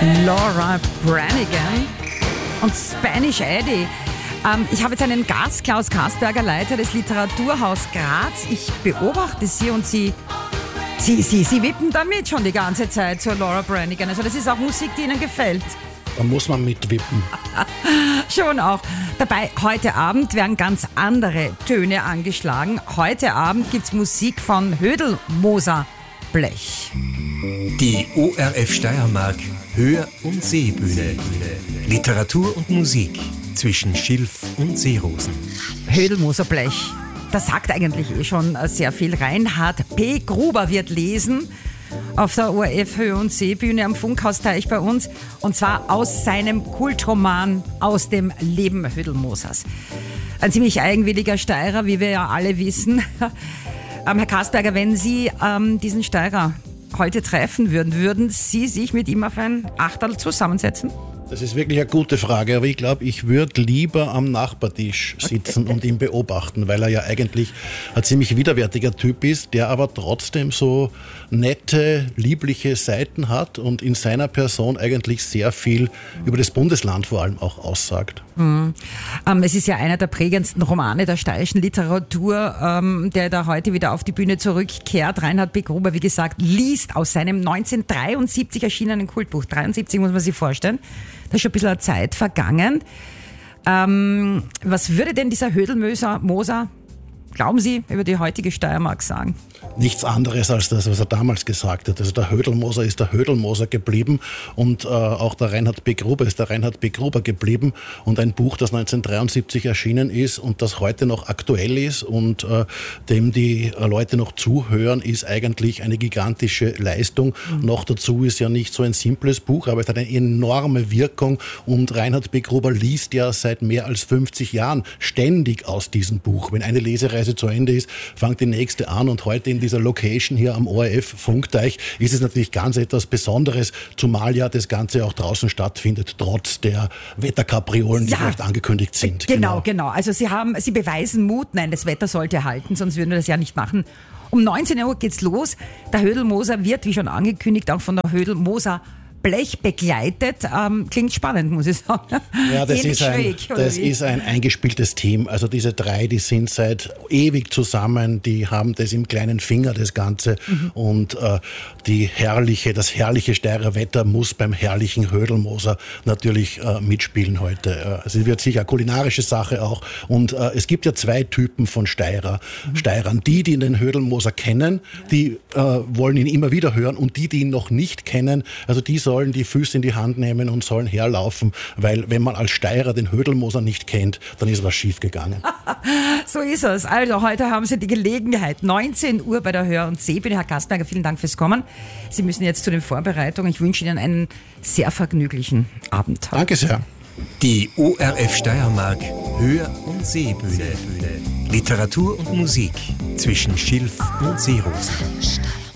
Laura Branigan und Spanish Eddie. Ich habe jetzt einen Gast, Klaus Kasperger, Leiter des Literaturhaus Graz. Ich beobachte Sie und Sie wippen damit schon die ganze Zeit zur Laura Branigan. Also das ist auch Musik, die Ihnen gefällt. Da muss man mitwippen. Schon auch. Dabei, heute Abend werden ganz andere Töne angeschlagen. Heute Abend gibt es Musik von Hödelmoser Blech. Die ORF Steiermark Hör- und Seebühne. Literatur und Musik zwischen Schilf und Seerosen. Hödelmoser Blech. Das sagt eigentlich schon sehr viel. Reinhard P. Gruber wird lesen auf der ORF Hör- und Seebühne am Funkhausteich bei uns. Und zwar aus seinem Kultroman Aus dem Leben Hödelmosers. Ein ziemlich eigenwilliger Steirer, wie wir ja alle wissen. Herr Kasperger, wenn Sie diesen Steirer heute treffen würden Sie sich mit ihm auf ein Achterl zusammensetzen? Das ist wirklich eine gute Frage, aber ich glaube, ich würde lieber am Nachbartisch sitzen und ihn beobachten, weil er ja eigentlich ein ziemlich widerwärtiger Typ ist, der aber trotzdem so nette, liebliche Seiten hat und in seiner Person eigentlich sehr viel über das Bundesland vor allem auch aussagt. Es ist ja einer der prägendsten Romane der steirischen Literatur, der da heute wieder auf die Bühne zurückkehrt. Reinhard B. Gruber, wie gesagt, liest aus seinem 1973 erschienenen Kultbuch. 73 muss man sich vorstellen. Da ist schon ein bisschen Zeit vergangen. Was würde denn dieser Hödelmoser, glauben Sie, über die heutige Steiermark sagen? Nichts anderes als das, was er damals gesagt hat. Also der Hödelmoser ist der Hödelmoser geblieben und auch der Reinhard B. Gruber ist der Reinhard B. Gruber geblieben. Und ein Buch, das 1973 erschienen ist und das heute noch aktuell ist und dem die Leute noch zuhören, ist eigentlich eine gigantische Leistung. Noch dazu ist ja nicht so ein simples Buch, aber es hat eine enorme Wirkung und Reinhard B. Gruber liest ja seit mehr als 50 Jahren ständig aus diesem Buch. Wenn eine Lesereise zu Ende ist, fängt die nächste an und heute in dieser Location hier am ORF Funkteich ist es natürlich ganz etwas Besonderes, zumal ja das Ganze auch draußen stattfindet, trotz der Wetterkapriolen, die vielleicht angekündigt sind. Genau. Also Sie beweisen Mut. Nein, das Wetter sollte halten, sonst würden wir das ja nicht machen. Um 19 Uhr geht's los. Der Hödelmoser wird, wie schon angekündigt, auch von der Hödelmoser Blech begleitet. Klingt spannend, muss ich sagen. Ja, das ist ein eingespieltes Team. Also diese drei, die sind seit ewig zusammen, die haben das im kleinen Finger, das Ganze. Und das herrliche Steirer Wetter muss beim herrlichen Hödelmoser natürlich mitspielen heute. Es wird sicher eine kulinarische Sache auch. Und es gibt ja zwei Typen von Steirern. Die den Hödelmoser kennen, die wollen ihn immer wieder hören. Und die ihn noch nicht kennen, also die sollen die Füße in die Hand nehmen und sollen herlaufen, weil wenn man als Steirer den Hödelmoser nicht kennt, dann ist was schief gegangen. So ist es. Also heute haben Sie die Gelegenheit, 19 Uhr bei der Hör- und Seebühne. Herr Kasperger, vielen Dank fürs Kommen. Sie müssen jetzt zu den Vorbereitungen. Ich wünsche Ihnen einen sehr vergnüglichen Abend. Danke sehr. Die ORF Steiermark Hör- und Seebühne. Literatur und Musik zwischen Schilf und Seerosen.